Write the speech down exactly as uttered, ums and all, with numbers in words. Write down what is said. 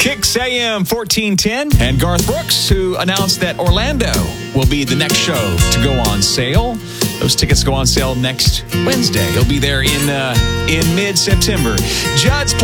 Kicks A M fourteen ten, and Garth Brooks, who announced that Orlando will be the next show to go on sale. Those tickets go on sale next Wednesday. He'll be there in uh, in mid-September. Judd's